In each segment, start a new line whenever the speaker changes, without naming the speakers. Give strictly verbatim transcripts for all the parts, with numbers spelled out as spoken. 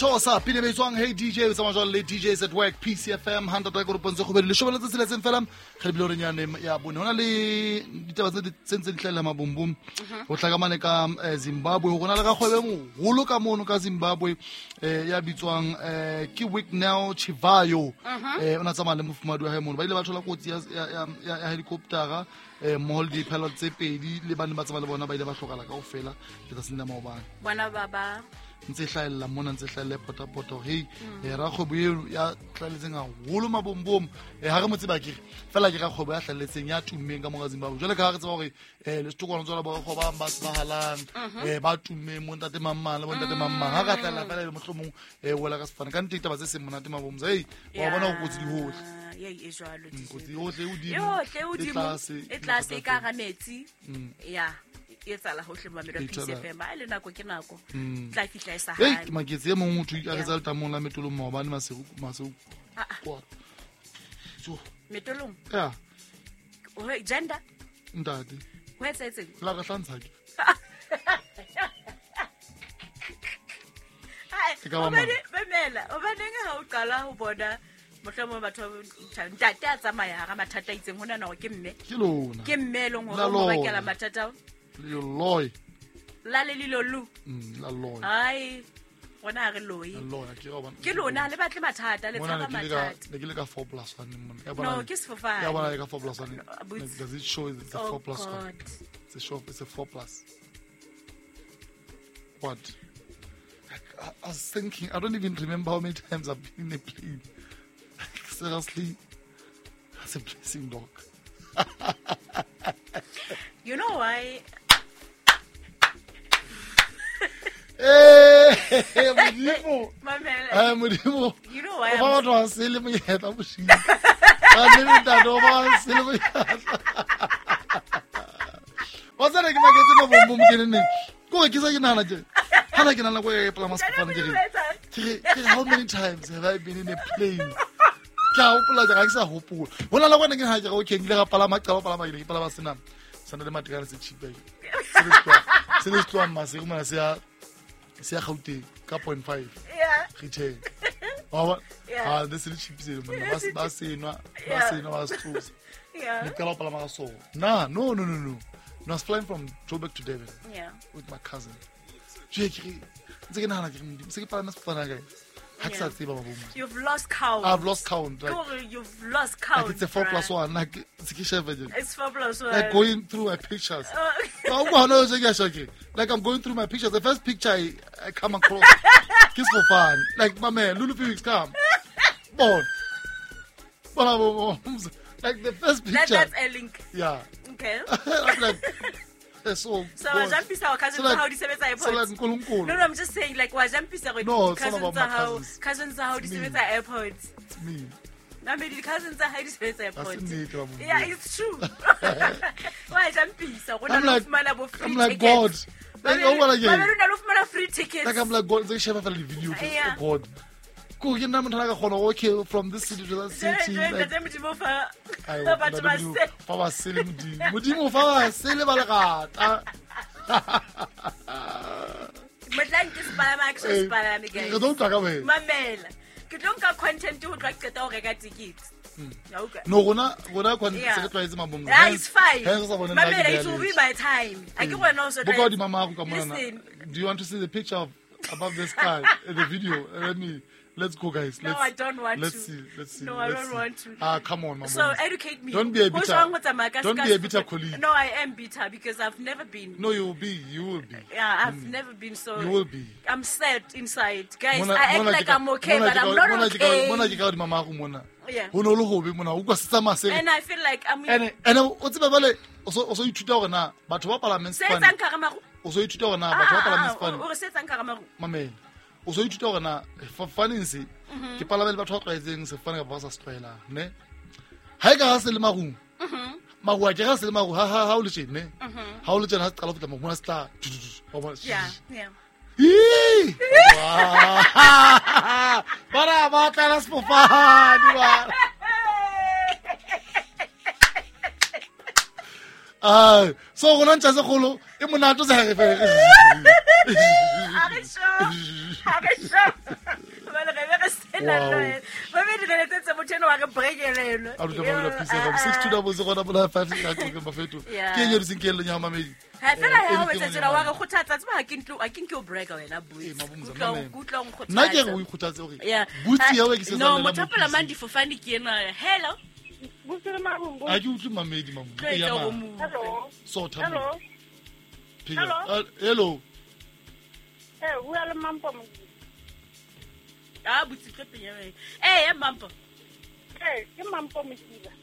Thosa pele be tswang hey D J o tsama jwale le D Js at work P C F M one hundred go ropotse go be le shobela tsela tseng fela ge le renyane ya bone hona le ditaba tse tsentse ditlela mabombom o hlakamane ka Zimbabwe go na le ga kgwebe mo holo ka mono ka Zimbabwe ya bitswang ke Wicknell Chivayo eh ona tsama le mofumadi wa hae mono ba ile ba thola kotsi ya ya helicoptera eh mo di pilot tse pedi le bana ba tsama le bona ba ile ba hlokala ka ofela ke tsa sena maobane
bona baba
ntse hlaela mona ntse hlaela pota poto hey e ra go boelo ya tlaletseng a holo mabombom e ha re motse ba ke fela ke ga kgobo ya hlaletseng ya tummeng ka mo Zimbabwe jole ka ga re tsaba gore eh le stokwana tsona ba go ba ba halang eh ba tummeng mo ntate mamala mo ntate mamma ha ga tlala fela le mohlomong eh wela ka sefana ka ntite ba tse se monate mabomza hey wa bona go tsi di hohle
ye e jwalo
go tsi hohle o di
yo tle o di mo e tlase ka ga metsi ya e tsala hohle ba mera P C F M ba ile nako ke nako tla fitla isa ha
hey maketse e mongwe motho a re tsa letamong la metolo mo bane masego masego kwa so
metolong
ya
o gender
ndade
ho etsetse
la ga hlantsha ke
o bane bemela o bane ga o qala ho bona mohlomong batho ntate a tsamaya ga mathata itseng hona na ke mme
ke lona
ke mme lo ngo mo bakela mathata
le loy
la le lilo lu
mm la loy
ai bona re loy
loy ke ga bona
ke lona le batle mathata le tshaba mathata
le ke le ka four plus one mona ya
bona no ke se fofa
ya bona ka four plus one does it show it's a four plus one it's a show it's a four plus what I, I was thinking I don't even remember how many times I've been in a plane seriously that's a blessing dog
you know why
eh modimo
mamela
eh modimo
you know why
ba ba se le mo yeta mo shi ba ne nda do ba se le mo wa tsana ke maketse mo bombo mo kenene go ke sa ke nana je hana ke nana go e pla masifana ke ke how many times have I been in a plane ka hopola ja ga ke sa hopola bona la bona ke ha ja go ke ngile ga pala maqaba pala ma ke pala ba sena sana le matikana se chipe se le tlo amma se mo se ya se ya gaute ka point five
yeah
return wa ah this is cheap se mo ba ba se no ba se no ba stros
yeah
ni kala pala ma so na no no no no I was flying from Joburg to Devon
yeah
with my cousin je ke ke na na ke mo se ke pala na sefana ga
you've lost count.
I've lost count. Like,
Go, you've lost count.
Like it's a four
right?
plus one. Like it's
It's four plus one.
Like going through my pictures. Like I'm going through my pictures. The first picture I, I come across, kiss for fun. Like my man, Lulu Felix come. Born. Like the first picture.
That, that's a link.
Yeah.
Okay.
like, So,
so wajampisa wa cousins so how disebetsa airport.
So like nkulunkulu.
No, no, I'm just saying like wajampisa with
no,
cousins how cousins how disebetsa airport.
It's me.
Na me di cousins how disebetsa airport.
Me,
yeah, it's true. Wajampisa go na
like,
fumana bo free
I'm like
tickets.
God. Like oh what again?
Ba re na lo fumana free tickets.
Like I'm like God, they share the video
yeah.
for God. Go get na motho ga gona okay from this city to that city.
Like the modimo fa.
Ba batho ba se. Fa ba se le modimo. Modimo fa ba se le ba le gata.
Matlang ke spala ma action spala me guys.
Ke don't talk about.
Mamela. Ke tlo nka content ho tla qeta ho reka ticket. Okay.
No gona gona kwa se ke tlaetse mabongo.
Yeah, it's fine. Mamela, it will be my time. I ke bona also.
Buka di mama go ka mona. Do you want to see the picture of above the sky in the video? Let me Let's go, guys.
No,
let's,
I don't want
let's
to.
See, let's see.
No,
let's
I don't
see.
want to.
Ah, come on, mama.
So educate me.
Don't be a bitter. Don't be a bitter colleague.
No, I am bitter because I've never been.
No, you will be. You will be.
Yeah, I've mm. never been so.
You will be.
I'm sad inside, guys.
Mona,
I act
mona
like
jika,
I'm okay,
mona
but
jika,
I'm not
mona
okay.
Mona jika mama go mona.
Yeah.
Hono lo hobe mona o kwa sitsa maseng.
And I feel like I'm.
And and o tseba bale o so o so ithuta gore na batho ba parliament
Spanish. Se tsang karamago.
O so ithuta gore na batho ba parliament Spanish.
O se tsang karamago.
Mamela. O so ithuta gore na fanense ke parliament batho ba tloetseng se fana ka ba sa stwela ne ha e ka ha se le magung magu a ke ga se le magu ha ha ha o le tshene ne ha o le tshene ha se qala fetla mo bona se tla
yeah yeah
Para ba tla las pofani ba ah so go ntse se golo e monato se ha re fe
ha re sho ha re sho ba be di le tse mo tsheno wa ke breakelelo
a ruta mo la pisa ba six two double zero gona bola five ka go ke mafeto ke nye re sing ke le nya mamedi
ha fela ha o tsetsa wa ke khuthatsa tse ba ke ntlo a ke nke o breaker wena boy kutlo ngkhuthatsa
nna ke go ikhuthatsa gore butsi ya we ke se
no mothapola mandi fofane ke ena hello
butsi mabumbu
a ke utli mamedi mambu ya ma
hello
so tha
hello
hello hello
eh o ya le mampo mo
ah butsi ke penya we eh ya mampo
eh ke mampo mo tsila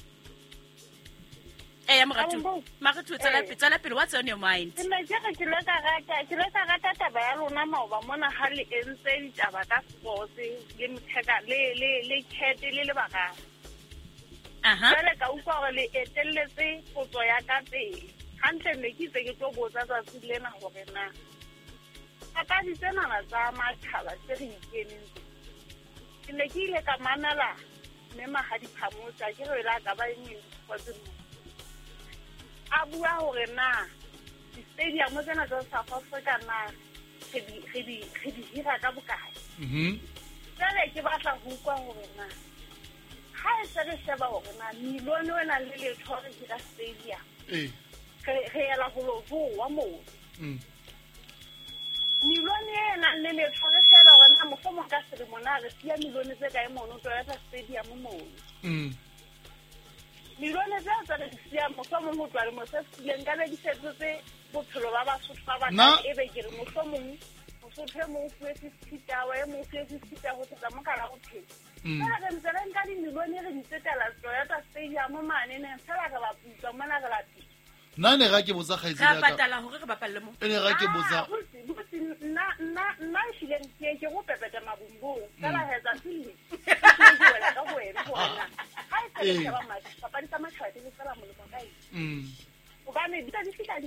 eh ya mogatu magatu tsala pitsala pele what's on your mind
nna ke ga ke le ka ga ke le ka ga tata ba ya lona ma ba mona ha le entse ditaba ka sports le mtheka le le le khete le le baka
aha
le ka utlwa gore le etelletse potso ya ka pele hantle ne ke tse ke tlo botsa tsa tsilena gore na ka di tsena na tsa mathala tse re ikeneng ke ne ke ile ka manala me magadi phamotsa ke re la ka ba eng go tsena a bua gore na di stadium tsena tsa South Africa na ke di ke di ke di hira ka bokae
mhm
tsale ke batla go kwa gore na ha e se re sheba gore na milone wena le le thore ke ka stadium
eh
ke re ya la go lo bua mo
mm
milone ena le le thore shela gore na mo mo ka se mona re sia milone tse kae mono to ya stadium mo
mm
milone tse tsa re sia mo mo mo tswale mo se le ngale di setse bophelo ba ba sotho ba ba e be ke re mo mo mo sotho mo fuwe fifty wa mo fuwe fifty go tsa mo kala go phela ka re ntse re nka di milone re di tsetela ya ta stadium mane ne fela ka ba putsa mona ka la
nna ne ga ke botsa kgaitsi
ka patala hore re bapalle mo
ene ga ke botsa
na na na shile ke ke go pepeta mabumbu kala hetsa fili ke wela ka go ena go ena ha e se ba ma papa di tsamaya tshwadi le sala mo le kae
mm
o ba ne di tla di fika